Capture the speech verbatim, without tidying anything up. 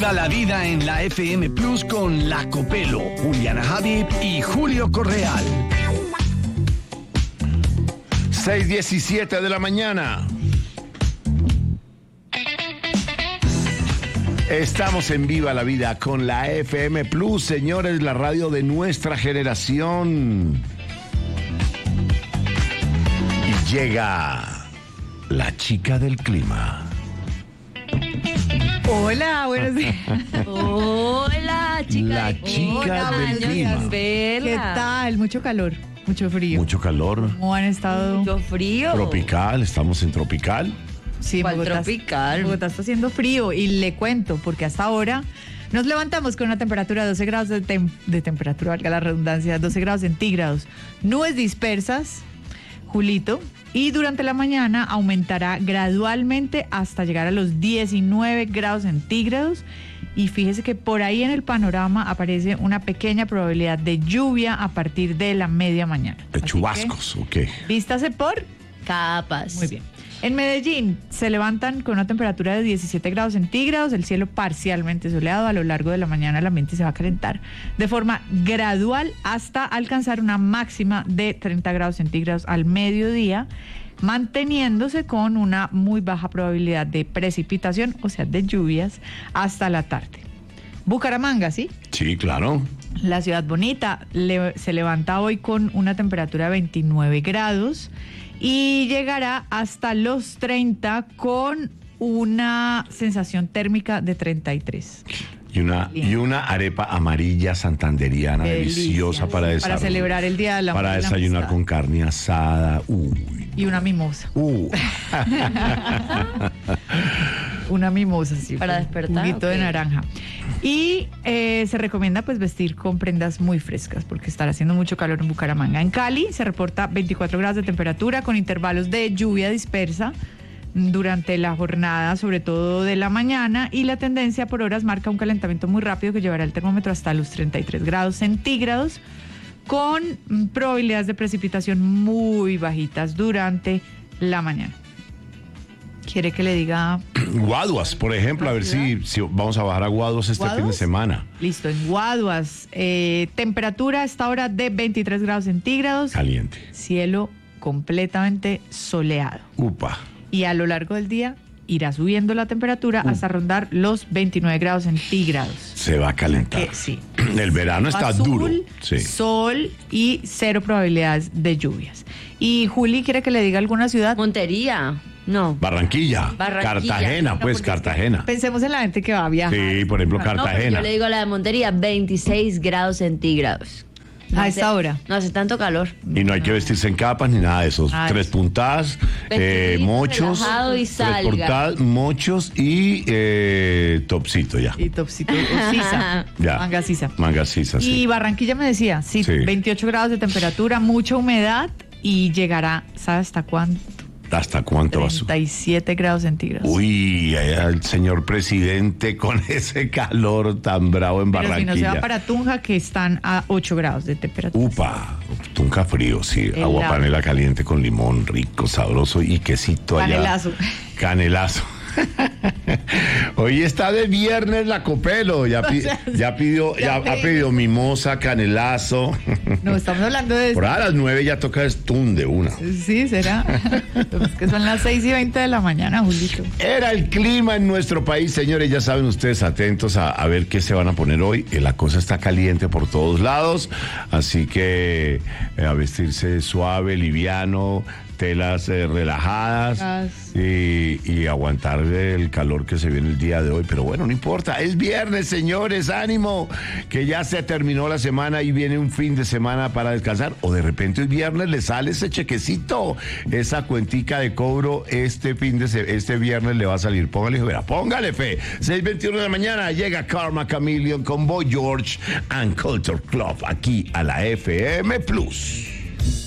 Viva la vida en la F M Plus con La Copelo, Juliana Habib y Julio Correal. seis diecisiete de la mañana. Estamos en Viva la Vida con la F M Plus, señores, la radio de nuestra generación. Y llega la chica del clima. Hola, buenos días. Hola, chica. La chica Hola, del clima. ¿Qué tal? Mucho calor, mucho frío. Mucho calor. ¿Cómo han estado? Mucho frío. Tropical, estamos en tropical. Sí, ¿Cuál Bogotá, tropical? Bogotá está haciendo frío y le cuento, porque hasta ahora nos levantamos con una temperatura de doce grados de, tem- de temperatura, valga la redundancia, doce grados centígrados, nubes dispersas, Julito, y durante la mañana aumentará gradualmente hasta llegar a los diecinueve grados centígrados. Y fíjese que por ahí en el panorama aparece una pequeña probabilidad de lluvia a partir de la media mañana. De Así chubascos, ok. que, vístase por... Capas. Muy bien. En Medellín se levantan con una temperatura de diecisiete grados centígrados, el cielo parcialmente soleado. A lo largo de la mañana el ambiente se va a calentar de forma gradual hasta alcanzar una máxima de treinta grados centígrados al mediodía, manteniéndose con una muy baja probabilidad de precipitación, o sea, de lluvias, hasta la tarde. Bucaramanga, ¿sí? Sí, claro. La ciudad bonita le- se levanta hoy con una temperatura de veintinueve grados y llegará hasta los treinta con una sensación térmica de treinta y tres. Y una, y una arepa amarilla santanderiana Delicia. deliciosa para desayunar. Para celebrar el Día de la Para Mujer y la desayunar Amistad. con carne asada. Uy. Y una mimosa. Uh. Una mimosa, sí. Para con despertar, juguito de ok. naranja. Y eh, se recomienda pues vestir con prendas muy frescas porque estará haciendo mucho calor en Bucaramanga. En Cali se reporta veinticuatro grados de temperatura con intervalos de lluvia dispersa durante la jornada, sobre todo de la mañana, y la tendencia por horas marca un calentamiento muy rápido que llevará el termómetro hasta los treinta y tres grados centígrados, con mm, probabilidades de precipitación muy bajitas durante la mañana. ¿Quiere que le diga? Guaduas, por ejemplo, a ver si, si vamos a bajar a Guaduas este ¿Guaduas? fin de semana. Listo, en Guaduas, eh, temperatura a esta hora de veintitrés grados centígrados, Caliente. cielo completamente soleado. Upa. Y a lo largo del día irá subiendo la temperatura hasta rondar los veintinueve grados centígrados. Se va a calentar. Que sí. El verano está Azul, duro. Sí. Sol y cero probabilidades de lluvias. Y Juli, ¿quiere que le diga alguna ciudad? Montería. No. Barranquilla. Barranquilla. Cartagena, No, pues, porque es que- Cartagena. Pensemos en la gente que va a viajar. Sí, por ejemplo, No, pero Cartagena. yo le digo la de Montería, veintiséis grados centígrados. No A hace- esta hora. No hace tanto calor. Y no hay que vestirse en capas ni nada de eso. Ah, tres eso. puntadas, eh, Vestidito, mochos. relajado y tres salga. puntadas, mochos y eh, topsito ya. Y topsito, o sisa, Ya. manga sisa. Manga sisa, sí. Y Barranquilla me decía, sí, Sí. veintiocho grados de temperatura, mucha humedad y llegará, ¿sabes hasta cuánto? ¿Hasta cuánto va a subir? treinta y siete grados centígrados. Uy, allá el señor presidente con ese calor tan bravo en Pero si Barranquilla. no se va para Tunja, que están a ocho grados de temperatura. Upa, tunca frío, sí. Helado. Agua panela caliente con limón, rico, sabroso y quesito allá. Canelazo. Canelazo. Hoy está de viernes la Copelo. Ya, pi- ya pidió, ya, Ya ha pedido mimosa, canelazo. No, estamos hablando de... Por ahí a las nueve ya toca estun de una. Sí, será. Es que son las seis y veinte de la mañana, Julito. Era el clima en nuestro país, señores. Ya saben ustedes, atentos a, a ver qué se van a poner hoy. Eh, La cosa está caliente por todos lados. Así que eh, a vestirse suave, liviano, telas eh, relajadas Ah, y, y aguantar el calor que se viene el día de hoy. Pero bueno, no importa. Es viernes, señores. Ánimo, que ya se terminó la semana y viene un fin de semana para descansar. O de repente hoy viernes le sale ese chequecito, esa cuentica de cobro este fin de se- este viernes le va a salir. Póngale, verá, póngale fe. seis veintiuno de la mañana llega Karma Chameleon con Boy George and Culture Club aquí a la F M Plus.